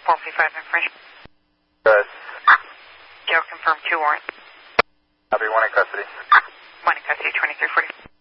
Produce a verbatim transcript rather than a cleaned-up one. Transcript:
four fifty-five information. Good. Gail confirmed two warrants. Copy, one in custody. One in custody, twenty-three forty.